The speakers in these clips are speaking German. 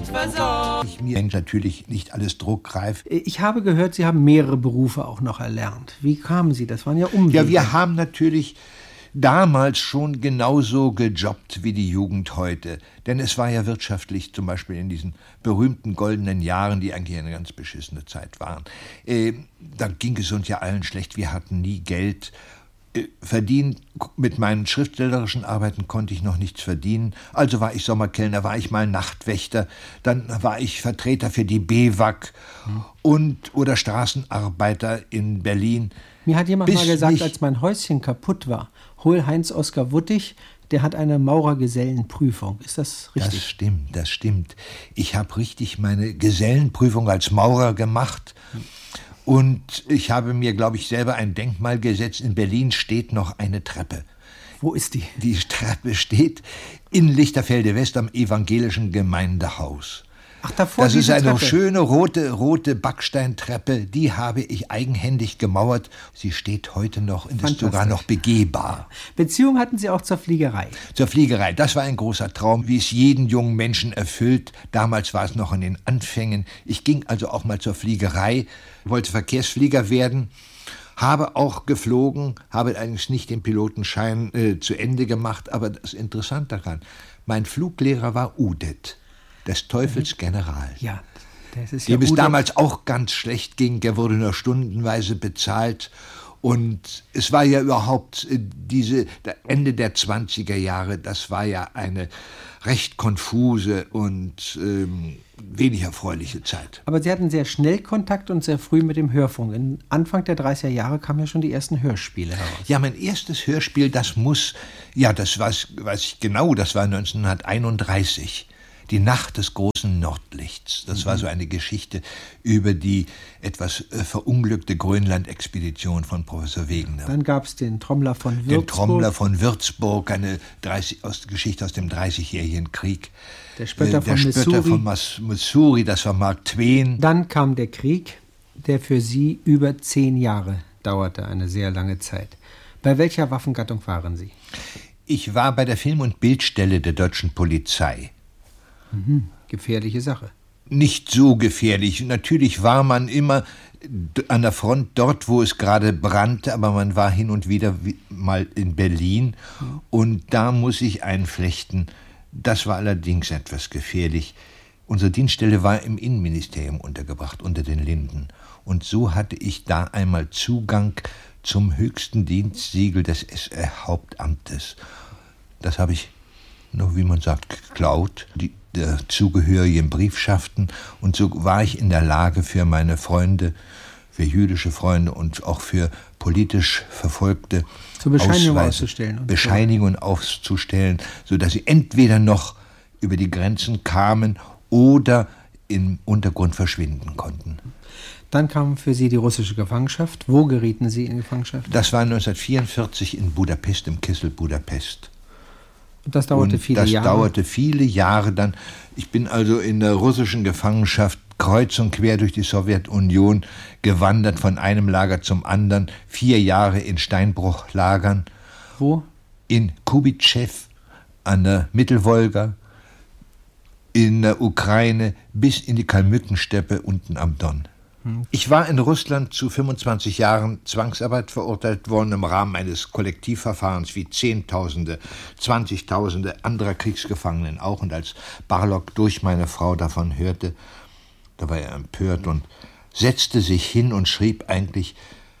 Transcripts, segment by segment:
versorgt. Mir hängt natürlich nicht alles druckreif. Ich habe gehört, Sie haben mehrere Berufe auch noch erlernt. Wie kamen Sie? Das waren ja Umwege. Ja, wir haben natürlich damals schon genauso gejobbt wie die Jugend heute. Denn es war ja wirtschaftlich, zum Beispiel in diesen berühmten goldenen Jahren, die eigentlich eine ganz beschissene Zeit waren. Da ging es uns ja allen schlecht. Wir hatten nie Geld. Verdient mit meinen schriftstellerischen Arbeiten konnte ich noch nichts verdienen. Also war ich Sommerkellner, war ich mal Nachtwächter, dann war ich Vertreter für die BWAG oder Straßenarbeiter in Berlin. Mir hat jemand mal gesagt, als mein Häuschen kaputt war, hol Heinz-Oskar Wuttig, der hat eine Maurergesellenprüfung. Ist das richtig? Das stimmt. Ich habe richtig meine Gesellenprüfung als Maurer gemacht. Und ich habe mir, glaube ich, selber ein Denkmal gesetzt. In Berlin steht noch eine Treppe. Wo ist die? Die Treppe steht in Lichterfelde West am evangelischen Gemeindehaus. Ach, davor das ist eine Treppe. Schöne rote Backsteintreppe. Die habe ich eigenhändig gemauert. Sie steht heute noch und ist sogar noch begehbar. Beziehung hatten Sie auch zur Fliegerei? Zur Fliegerei. Das war ein großer Traum, wie es jeden jungen Menschen erfüllt. Damals war es noch in den Anfängen. Ich ging also auch mal zur Fliegerei, wollte Verkehrsflieger werden. Habe auch geflogen, habe eigentlich nicht den Pilotenschein zu Ende gemacht. Aber das Interessante daran, mein Fluglehrer war Udet, des Teufels General. Ja, das ist ja dem es damals auch ganz schlecht ging. Der wurde nur stundenweise bezahlt. Und es war ja überhaupt Ende der 20er Jahre, das war ja eine recht konfuse und wenig erfreuliche Zeit. Aber Sie hatten sehr schnell Kontakt und sehr früh mit dem Hörfunk. Anfang der 30er Jahre kamen ja schon die ersten Hörspiele heraus. Ja, mein erstes Hörspiel, das weiß ich genau, das war 1931. Die Nacht des großen Nordlichts. Das war so eine Geschichte über die etwas verunglückte Grönland-Expedition von Professor Wegener. Dann gab es den Trommler von Würzburg. Den Trommler von Würzburg, eine Geschichte aus dem 30-jährigen Krieg. Der Spötter von Missouri, das war Mark Twain. Dann kam der Krieg, der für Sie über 10 Jahre dauerte, eine sehr lange Zeit. Bei welcher Waffengattung waren Sie? Ich war bei der Film- und Bildstelle der deutschen Polizei. Gefährliche Sache. Nicht so gefährlich. Natürlich war man immer an der Front dort, wo es gerade brannte, aber man war hin und wieder mal in Berlin. Und da muss ich einflechten, das war allerdings etwas gefährlich. Unsere Dienststelle war im Innenministerium untergebracht, unter den Linden. Und so hatte ich da einmal Zugang zum höchsten Dienstsiegel des SR-Hauptamtes. Das habe ich, wie man sagt, geklaut, die zugehörigen Briefschaften. Und so war ich in der Lage, für meine Freunde, für jüdische Freunde und auch für politisch Verfolgte Bescheinigungen auszustellen, sodass sie entweder noch über die Grenzen kamen oder im Untergrund verschwinden konnten. Dann kam für Sie die russische Gefangenschaft. Wo gerieten Sie in Gefangenschaft? Das war 1944 in Budapest, im Kessel Budapest. Das dauerte viele Jahre. Dann. Ich bin also in der russischen Gefangenschaft kreuz und quer durch die Sowjetunion gewandert, von einem Lager zum anderen. 4 Jahre in Steinbruchlagern. Wo? In Kubitschew an der Mittelwolga, in der Ukraine bis in die Kalmückensteppe unten am Don. Ich war in Russland zu 25 Jahren Zwangsarbeit verurteilt worden im Rahmen eines Kollektivverfahrens wie Zehntausende, 20.000 anderer Kriegsgefangenen auch. Und als Barlock durch meine Frau davon hörte, da war er empört und setzte sich hin und schrieb eigentlich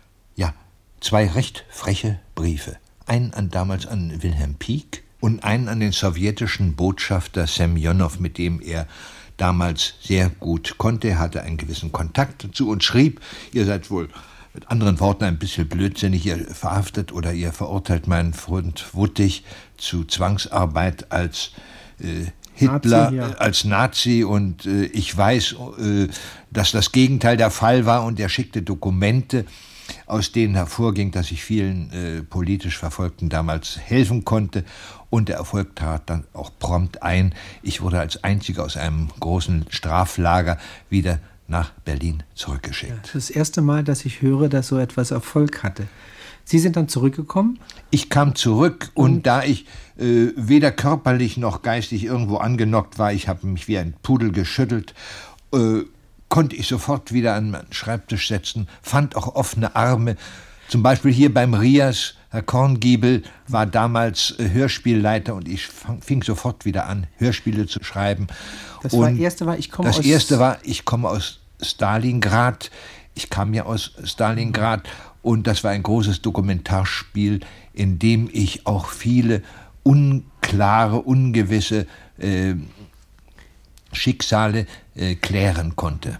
2 recht freche Briefe. Einen damals an Wilhelm Pieck und einen an den sowjetischen Botschafter Semjonow, mit dem er damals sehr gut konnte. Er hatte einen gewissen Kontakt dazu und schrieb, ihr seid wohl mit anderen Worten ein bisschen blödsinnig, ihr verhaftet oder ihr verurteilt meinen Freund Wuttig zu Zwangsarbeit als Hitler, als Nazi und ich weiß, dass das Gegenteil der Fall war und er schickte Dokumente, aus denen hervorging, dass ich vielen politisch Verfolgten damals helfen konnte. Und der Erfolg trat dann auch prompt ein. Ich wurde als Einziger aus einem großen Straflager wieder nach Berlin zurückgeschickt. Das ist das erste Mal, dass ich höre, dass so etwas Erfolg hatte. Sie sind dann zurückgekommen? Ich kam zurück und da ich weder körperlich noch geistig irgendwo angenockt war, ich habe mich wie ein Pudel geschüttelt, konnte ich sofort wieder an meinen Schreibtisch setzen, fand auch offene Arme. Zum Beispiel hier beim Rias, Herr Korngiebel war damals Hörspielleiter und ich fing sofort wieder an, Hörspiele zu schreiben. Das erste war, ich komme aus Stalingrad. Ich kam ja aus Stalingrad und das war ein großes Dokumentarspiel, in dem ich auch viele unklare, ungewisse Schicksale klären konnte.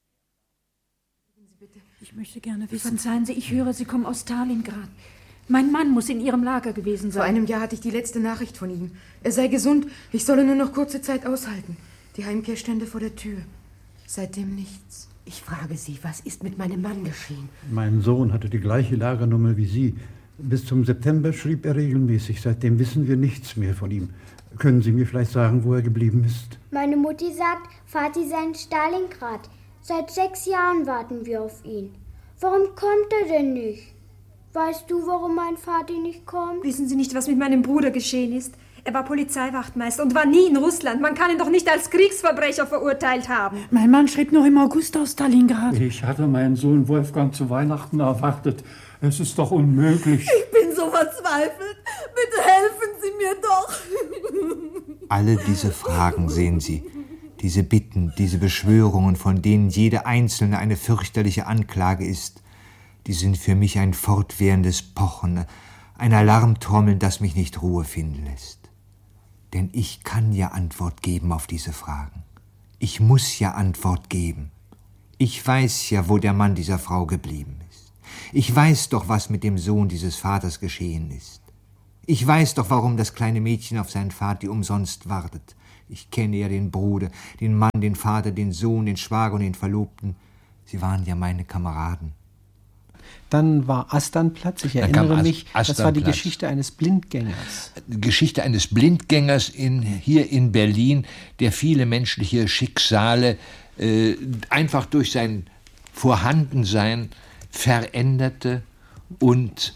Ich möchte gerne wissen. Verzeihen Sie, ich höre, Sie kommen aus Stalingrad. Mein Mann muss in Ihrem Lager gewesen sein. Vor einem Jahr hatte ich die letzte Nachricht von ihm. Er sei gesund, ich solle nur noch kurze Zeit aushalten. Die Heimkehr stände vor der Tür. Seitdem nichts. Ich frage Sie, was ist mit meinem Mann geschehen? Mein Sohn hatte die gleiche Lagernummer wie Sie. Bis zum September schrieb er regelmäßig. Seitdem wissen wir nichts mehr von ihm. Können Sie mir vielleicht sagen, wo er geblieben ist? Meine Mutti sagt, Vati sei in Stalingrad. Seit 6 Jahren warten wir auf ihn. Warum kommt er denn nicht? Weißt du, warum mein Vati nicht kommt? Wissen Sie nicht, was mit meinem Bruder geschehen ist? Er war Polizeiwachtmeister und war nie in Russland. Man kann ihn doch nicht als Kriegsverbrecher verurteilt haben. Mein Mann schrieb noch im August aus Stalingrad. Ich hatte meinen Sohn Wolfgang zu Weihnachten erwartet. Es ist doch unmöglich. Ich bin so verzweifelt. Bitte helfen Sie mir doch. Alle diese Fragen, sehen Sie, diese Bitten, diese Beschwörungen, von denen jede einzelne eine fürchterliche Anklage ist, die sind für mich ein fortwährendes Pochen, ein Alarmtrommeln, das mich nicht Ruhe finden lässt. Denn ich kann ja Antwort geben auf diese Fragen. Ich muss ja Antwort geben. Ich weiß ja, wo der Mann dieser Frau geblieben ist. Ich weiß doch, was mit dem Sohn dieses Vaters geschehen ist. Ich weiß doch, warum das kleine Mädchen auf seinen Vati umsonst wartet. Ich kenne ja den Bruder, den Mann, den Vater, den Sohn, den Schwager und den Verlobten. Sie waren ja meine Kameraden. Dann war Astanplatz, ich erinnere mich, das war die Geschichte eines Blindgängers. Geschichte eines Blindgängers hier in Berlin, der viele menschliche Schicksale einfach durch sein Vorhandensein veränderte und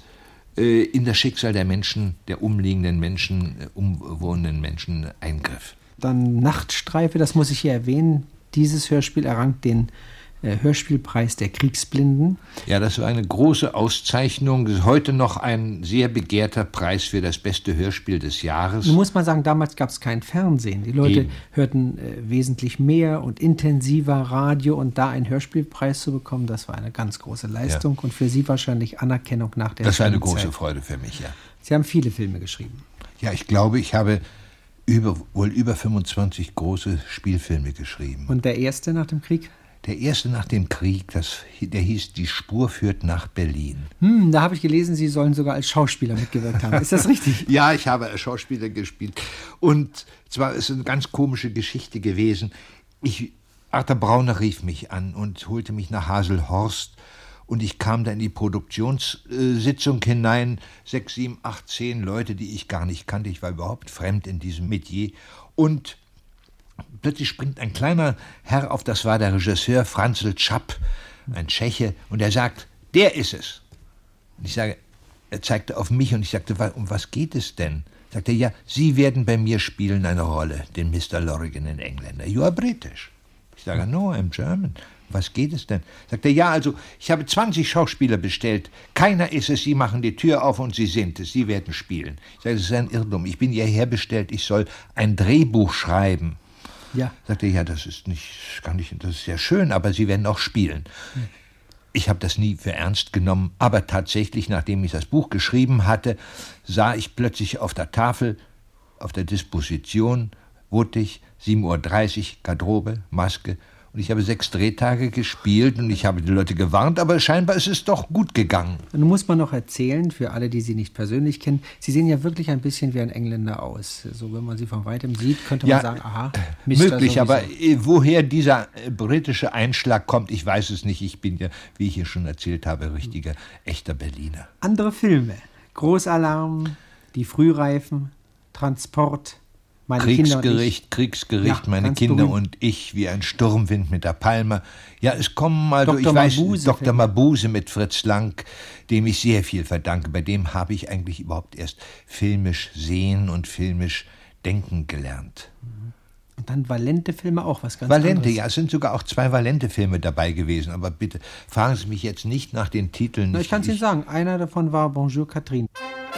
in das Schicksal der Menschen, der umliegenden Menschen, umwohnenden Menschen eingriff. Dann Nachtstreife, das muss ich hier erwähnen. Dieses Hörspiel errang den Hörspielpreis der Kriegsblinden. Ja, das war eine große Auszeichnung. Das ist heute noch ein sehr begehrter Preis für das beste Hörspiel des Jahres. Nun muss man sagen, damals gab es kein Fernsehen. Die Leute hörten wesentlich mehr und intensiver Radio, und da einen Hörspielpreis zu bekommen, das war eine ganz große Leistung und für Sie wahrscheinlich Anerkennung nach der Zeit. Das war eine große Freude für mich, ja. Sie haben viele Filme geschrieben. Ja, ich glaube, ich habe wohl über 25 große Spielfilme geschrieben. Und der erste nach dem Krieg? Der erste nach dem Krieg, der hieß Die Spur führt nach Berlin. Da habe ich gelesen, Sie sollen sogar als Schauspieler mitgewirkt haben. Ist das richtig? Ja, ich habe als Schauspieler gespielt. Und zwar ist es eine ganz komische Geschichte gewesen. Arthur Brauner rief mich an und holte mich nach Haselhorst. Und ich kam da in die Produktionssitzung hinein. 6, 7, 8, 10 Leute, die ich gar nicht kannte. Ich war überhaupt fremd in diesem Metier. Und plötzlich springt ein kleiner Herr auf, das war der Regisseur Franzl Czap, ein Tscheche, und er sagt, der ist es. Und ich sage, er zeigte auf mich und ich sagte, um was geht es denn? Sagte er, ja, Sie werden bei mir spielen eine Rolle, den Mr. Lorrigan, den Engländer. You are British. Ich sage, no, I'm German. Was geht es denn? Sagt er, ja, also, ich habe 20 Schauspieler bestellt. Keiner ist es, Sie machen die Tür auf und Sie sind es. Sie werden spielen. Ich sage, das ist ein Irrtum. Ich bin hierher bestellt, ich soll ein Drehbuch schreiben. Ja. Sagte er, ja, das ist sehr schön, aber Sie werden auch spielen. Ich habe das nie für ernst genommen, aber tatsächlich, nachdem ich das Buch geschrieben hatte, sah ich plötzlich auf der Tafel, auf der Disposition, Wuttig, 7:30 Uhr, Garderobe, Maske. Und ich habe 6 Drehtage gespielt und ich habe die Leute gewarnt, aber scheinbar ist es doch gut gegangen. Nun muss man noch erzählen, für alle, die Sie nicht persönlich kennen, Sie sehen ja wirklich ein bisschen wie ein Engländer aus. So, wenn man Sie von weitem sieht, könnte man sagen, aha, Mr. Möglich, sowieso. aber woher dieser britische Einschlag kommt, ich weiß es nicht. Ich bin ja, wie ich hier schon erzählt habe, richtiger, echter Berliner. Andere Filme, Großalarm, Die Frühreifen, Transport, Kriegsgericht, meine Kinder und ich, wie ein Sturmwind mit der Palme. Ja, es kommen also, Dr. Mabuse mit Fritz Lang, dem ich sehr viel verdanke. Bei dem habe ich eigentlich überhaupt erst filmisch sehen und filmisch denken gelernt. Und dann Valente-Filme auch, was ganz anderes. Valente, ja, es sind sogar auch 2 Valente-Filme dabei gewesen. Aber bitte, fragen Sie mich jetzt nicht nach den Titeln. Na, ich kann es Ihnen sagen, einer davon war Bonjour Catherine.